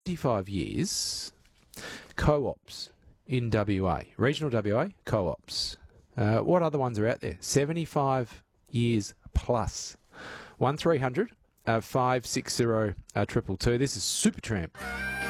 55 years, co-ops in WA, regional WA co-ops. What other ones are out there? 75 years plus. 1300 560 222. This is Supertramp.